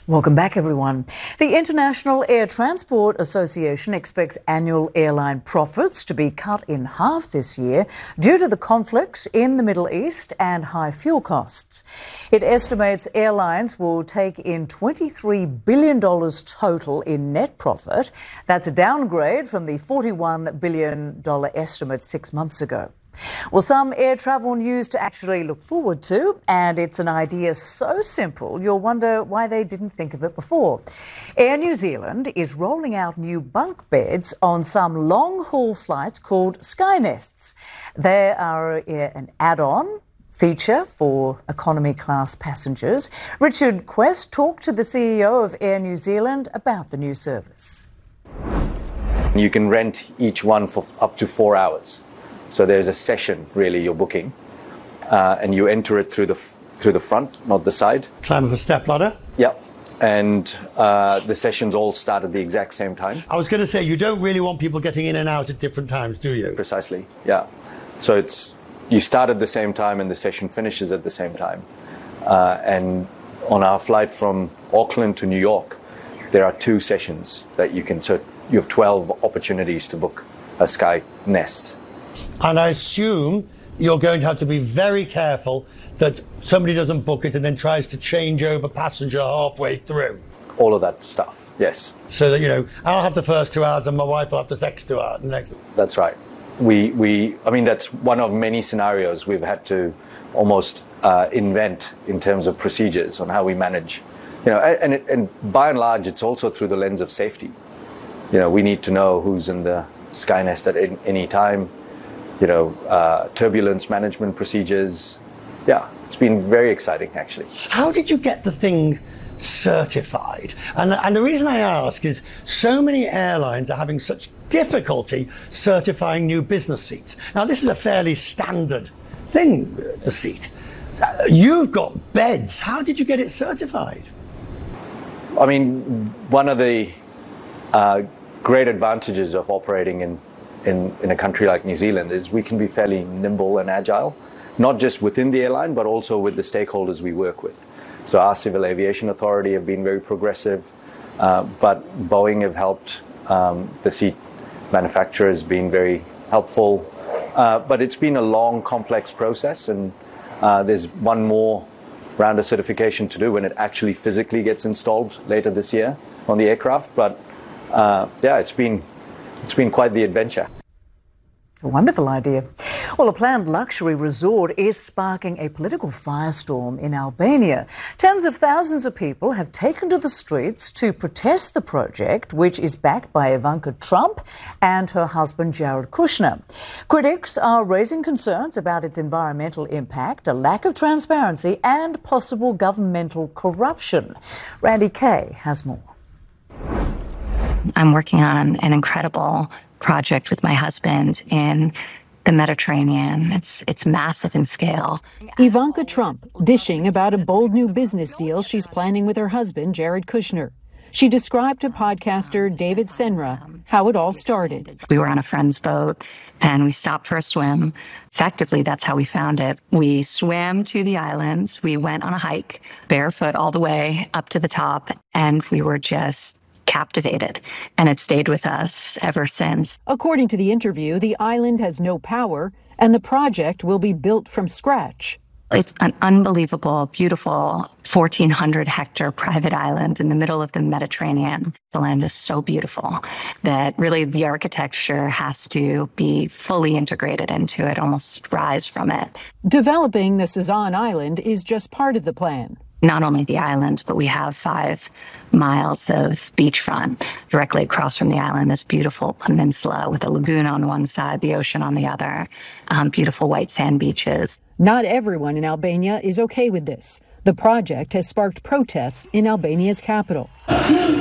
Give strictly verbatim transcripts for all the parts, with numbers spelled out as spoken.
Welcome back, everyone. The International Air Transport Association expects annual airline profits to be cut in half this year due to the conflicts in the Middle East and high fuel costs. It estimates airlines will take in twenty-three billion dollars total in net profit. That's a downgrade from the forty-one billion dollars estimate six months ago. Well, some air travel news to actually look forward to, and it's an idea so simple you'll wonder why they didn't think of it before. Air New Zealand is rolling out new bunk beds on some long-haul flights called Skynests. They are an add-on feature for economy class passengers. Richard Quest talked to the C E O of Air New Zealand about the new service. You can rent each one for up to four hours. So there's a session, really, you're booking, uh, and you enter it through the through the front, not the side. Climb up a step ladder. Yep. And uh, the sessions all start at the exact same time. I was going to say, you don't really want people getting in and out at different times, do you? Precisely, yeah. So it's you start at the same time and the session finishes at the same time. Uh, and on our flight from Auckland to New York, there are two sessions that you can, so you have twelve opportunities to book a Sky Nest. And I assume you're going to have to be very careful that somebody doesn't book it and then tries to change over passenger halfway through. All of that stuff, yes. So that, you know, I'll have the first two hours and my wife will have the next two hours. Next. That's right. We, we, I mean, that's one of many scenarios we've had to almost uh, invent in terms of procedures on how we manage. You know, and, and by and large, it's also through the lens of safety. You know, we need to know who's in the Skynest at any time. You know, uh, turbulence management procedures. Yeah, it's been very exciting, actually. How did you get the thing certified? And, and the reason I ask is so many airlines are having such difficulty certifying new business seats. Now, this is a fairly standard thing, the seat. You've got beds. How did you get it certified? I mean, one of the uh, great advantages of operating in In, in a country like New Zealand is we can be fairly nimble and agile, not just within the airline, but also with the stakeholders we work with. So our Civil Aviation Authority have been very progressive, uh, but Boeing have helped, um, the seat manufacturers been very helpful. Uh, but it's been a long, complex process, and uh, there's one more round of certification to do when it actually physically gets installed later this year on the aircraft. But uh, yeah, it's been It's been quite the adventure. A wonderful idea. Well, a planned luxury resort is sparking a political firestorm in Albania. Tens of thousands of people have taken to the streets to protest the project, which is backed by Ivanka Trump and her husband Jared Kushner. Critics are raising concerns about its environmental impact, a lack of transparency and possible governmental corruption. Randy Kay has more. I'm working on an incredible project with my husband in the Mediterranean. It's it's massive in scale. Ivanka Trump dishing about a bold new business deal she's planning with her husband, Jared Kushner. She described to podcaster David Senra how it all started. We were on a friend's boat and we stopped for a swim. Effectively, that's how we found it. We swam to the islands. We went on a hike, barefoot all the way up to the top, and we were just captivated, and it stayed with us ever since. According to the interview, the island has no power, and the project will be built from scratch. It's an unbelievable, beautiful fourteen hundred hectare private island in the middle of the Mediterranean. The land is so beautiful that really the architecture has to be fully integrated into it, almost rise from it. Developing the Sazan Island is just part of the plan. Not only the island, but we have five miles of beachfront directly across from the island, this beautiful peninsula with a lagoon on one side, the ocean on the other, um, beautiful white sand beaches. Not everyone in Albania is okay with this. The project has sparked protests in Albania's capital. Of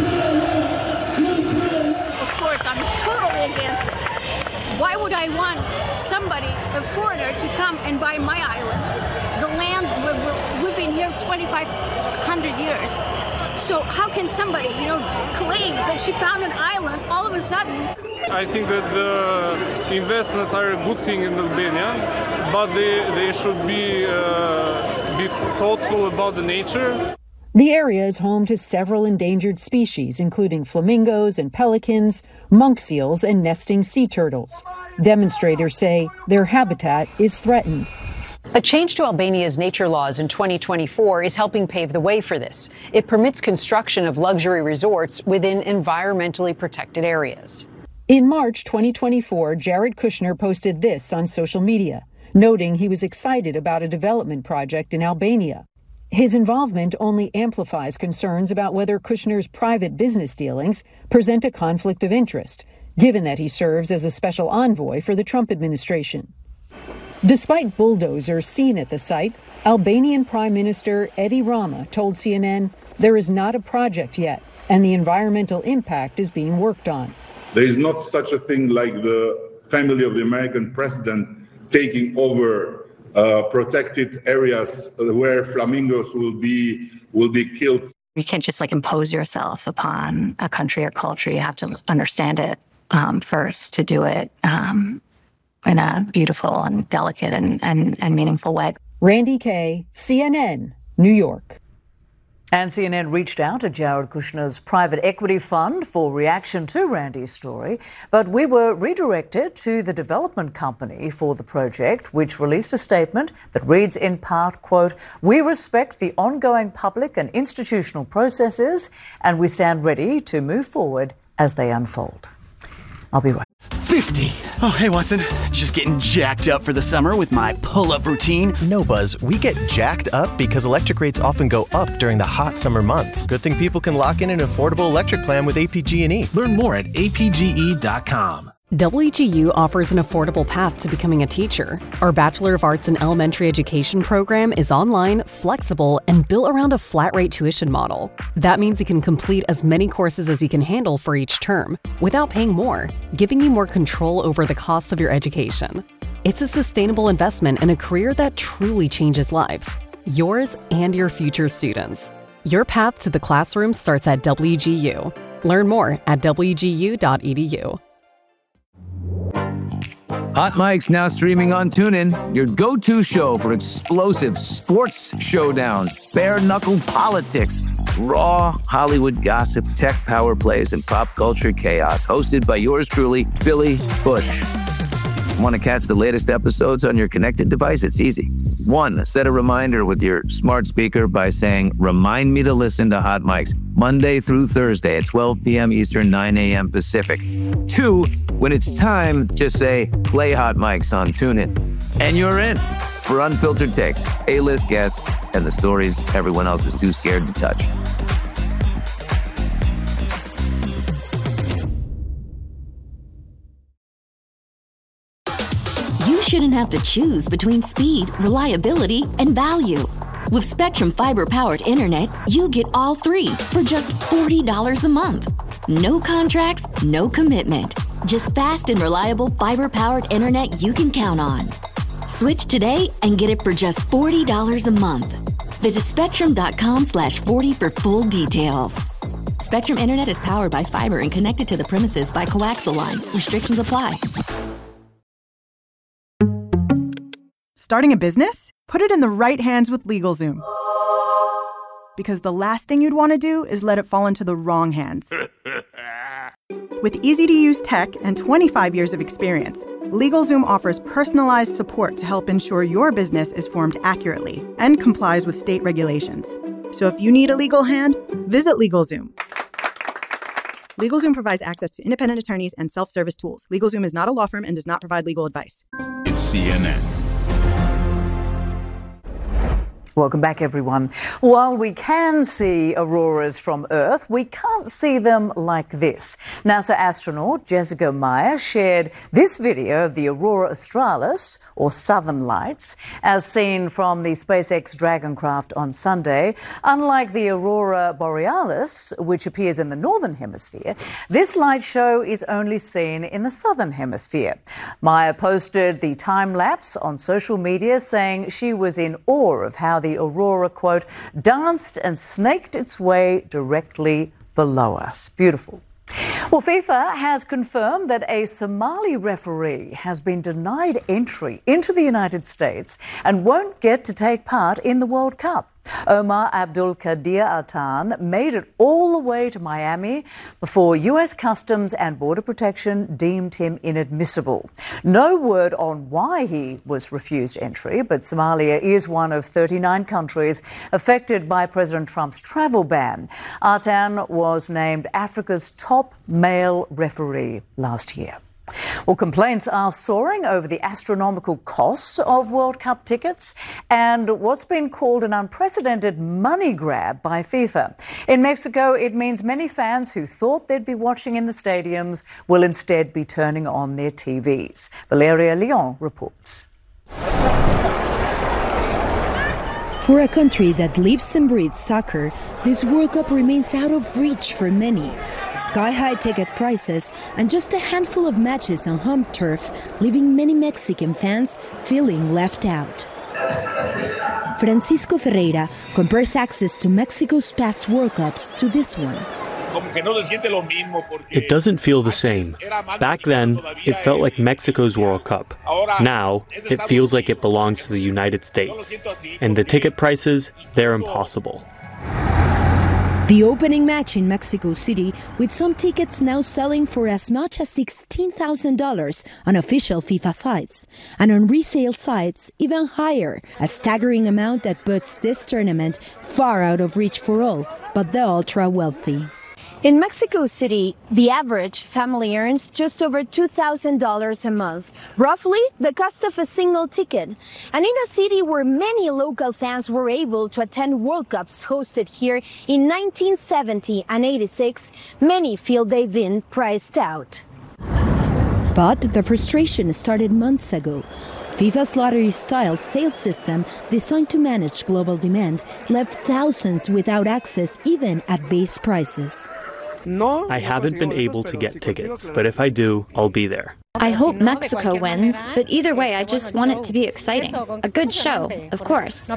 course, I'm totally against it. Why would I want somebody, a foreigner, to come and buy my island? The land, we've been here twenty-five hundred years. So how can somebody, you know, claim that she found an island all of a sudden? I think that the investments are a good thing in Albania, but they, they should be, uh, be thoughtful about the nature. The area is home to several endangered species, including flamingos and pelicans, monk seals, and nesting sea turtles. Demonstrators say their habitat is threatened. A change to Albania's nature laws in twenty twenty-four is helping pave the way for this. It permits construction of luxury resorts within environmentally protected areas. In March twenty twenty-four, Jared Kushner posted this on social media, noting he was excited about a development project in Albania. His involvement only amplifies concerns about whether Kushner's private business dealings present a conflict of interest, given that he serves as a special envoy for the Trump administration. Despite bulldozers seen at the site, Albanian Prime Minister Edi Rama told C N N there is not a project yet, and the environmental impact is being worked on. There is not such a thing like the family of the American president taking over uh, protected areas where flamingos will be will be killed. You can't just like impose yourself upon a country or culture. You have to understand it um, first to do it um, in a beautiful and delicate and, and, and meaningful way. Randy Kay, C N N, New York. And C N N reached out to Jared Kushner's private equity fund for reaction to Randy's story, but we were redirected to the development company for the project, which released a statement that reads in part, quote, "We respect the ongoing public and institutional processes, and we stand ready to move forward as they unfold." I'll be right back. fifty. Oh, hey, Watson. Just getting jacked up for the summer with my pull-up routine. No, Buzz. We get jacked up because electric rates often go up during the hot summer months. Good thing people can lock in an affordable electric plan with A P G and E. Learn more at A P G E dot com. W G U offers an affordable path to becoming a teacher. Our Bachelor of Arts in Elementary Education program is online, flexible, and built around a flat-rate tuition model. That means you can complete as many courses as you can handle for each term, without paying more, giving you more control over the costs of your education. It's a sustainable investment in a career that truly changes lives, yours and your future students. Your path to the classroom starts at W G U. Learn more at W G U dot E D U. Hot Mic's now streaming on TuneIn, your go-to show for explosive sports showdowns, bare-knuckle politics, raw Hollywood gossip, tech power plays, and pop culture chaos. Hosted by yours truly, Billy Bush. Want to catch the latest episodes on your connected device? It's easy. One, set a reminder with your smart speaker by saying, "Remind me to listen to Hot Mics Monday through Thursday at twelve p.m. Eastern, nine a.m. Pacific." Two, when it's time, just say, "Play Hot Mics on TuneIn." And you're in for unfiltered takes, A-list guests, and the stories everyone else is too scared to touch. You shouldn't have to choose between speed, reliability, and value. With Spectrum Fiber-powered internet, you get all three for just forty dollars a month. No contracts, no commitment. Just fast and reliable fiber-powered internet you can count on. Switch today and get it for just forty dollars a month. Visit spectrum.com slash 40 for full details. Spectrum Internet is powered by fiber and connected to the premises by coaxial lines. Restrictions apply. Starting a business? Put it in the right hands with LegalZoom. Because the last thing you'd want to do is let it fall into the wrong hands. With easy-to-use tech and twenty-five years of experience, LegalZoom offers personalized support to help ensure your business is formed accurately and complies with state regulations. So if you need a legal hand, visit LegalZoom. LegalZoom provides access to independent attorneys and self-service tools. LegalZoom is not a law firm and does not provide legal advice. It's C N N. Welcome back, everyone. While we can see auroras from Earth, we can't see them like this. NASA astronaut Jessica Meyer shared this video of the Aurora Australis, or Southern Lights, as seen from the SpaceX Dragon craft on Sunday. Unlike the Aurora Borealis, which appears in the Northern Hemisphere, this light show is only seen in the Southern Hemisphere. Meyer posted the time-lapse on social media, saying she was in awe of how the The aurora, quote, danced and snaked its way directly below us. Beautiful. Well, FIFA has confirmed that a Somali referee has been denied entry into the United States and won't get to take part in the World Cup. Omar Abdul Qadir Atan made it all the way to Miami before U S Customs and Border Protection deemed him inadmissible. No word on why he was refused entry, but Somalia is one of thirty-nine countries affected by President Trump's travel ban. Atan was named Africa's top male referee last year. Well, complaints are soaring over the astronomical costs of World Cup tickets and what's been called an unprecedented money grab by FIFA. In Mexico, it means many fans who thought they'd be watching in the stadiums will instead be turning on their T Vs. Valeria Leon reports. For a country that lives and breathes soccer, this World Cup remains out of reach for many. Sky-high ticket prices and just a handful of matches on home turf, leaving many Mexican fans feeling left out. Francisco Ferreira compares access to Mexico's past World Cups to this one. It doesn't feel the same. Back then, it felt like Mexico's World Cup. Now, it feels like it belongs to the United States. And the ticket prices, they're impossible. The opening match in Mexico City, with some tickets now selling for as much as sixteen thousand dollars on official FIFA sites, and on resale sites even higher, a staggering amount that puts this tournament far out of reach for all but the ultra-wealthy. In Mexico City, the average family earns just over two thousand dollars a month, roughly the cost of a single ticket. And in a city where many local fans were able to attend World Cups hosted here in nineteen seventy and eighty-six, many feel they've been priced out. But the frustration started months ago. FIFA's lottery-style sales system, designed to manage global demand, left thousands without access even at base prices. I haven't been able to get tickets, but if I do, I'll be there. I hope Mexico wins, but either way, I just want it to be exciting. A good show, of course.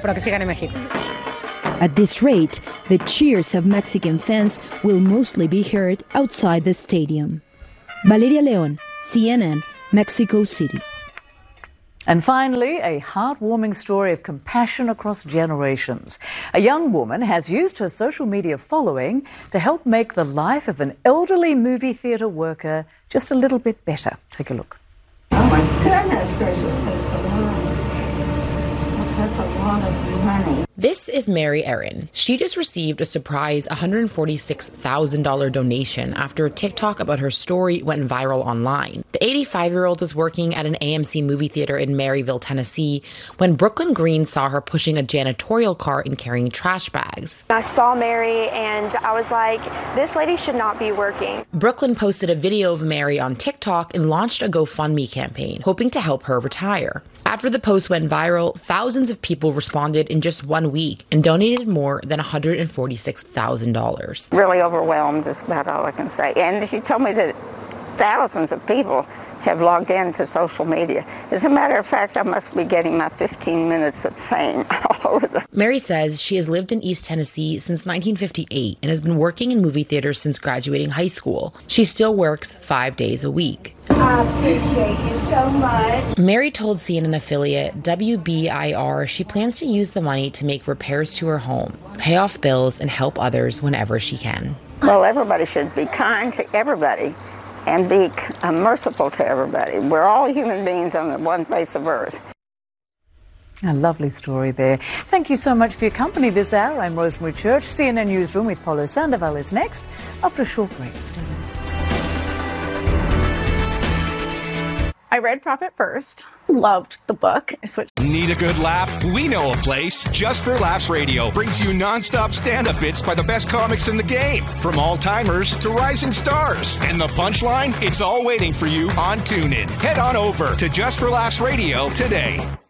At this rate, the cheers of Mexican fans will mostly be heard outside the stadium. Valeria Leon, C N N, Mexico City. And finally, a heartwarming story of compassion across generations. A young woman has used her social media following to help make the life of an elderly movie theatre worker just a little bit better. Take a look. Oh my goodness gracious, that's a lot. That's a lot of money. This is Mary Erin. She just received a surprise one hundred forty-six thousand dollars donation after a TikTok about her story went viral online. The eighty-five-year-old was working at an A M C movie theater in Maryville, Tennessee, when Brooklyn Green saw her pushing a janitorial cart and carrying trash bags. I saw Mary and I was like, this lady should not be working. Brooklyn posted a video of Mary on TikTok and launched a GoFundMe campaign, hoping to help her retire. After the post went viral, thousands of people responded in just one week and donated more than one hundred forty-six thousand dollars. Really overwhelmed is about all I can say. And she told me that thousands of people have logged into social media. As a matter of fact, I must be getting my fifteen minutes of fame all over the... Mary says she has lived in East Tennessee since nineteen fifty-eight and has been working in movie theaters since graduating high school. She still works five days a week. I appreciate you so much. Mary told C N N affiliate W B I R she plans to use the money to make repairs to her home, pay off bills, and help others whenever she can. Well, everybody should be kind to everybody and be uh, merciful to everybody. We're all human beings on the one face of earth. A lovely story there. Thank you so much for your company this hour. I'm Rosemary Church. C N N Newsroom with Paulo Sandoval is next after a short break. Stay with us. I read Profit First, loved the book. I switched. Need a good laugh? We know a place. Just for Laughs Radio brings you nonstop stand-up bits by the best comics in the game, from all-timers to rising stars. And the punchline? It's all waiting for you on TuneIn. Head on over to Just for Laughs Radio today.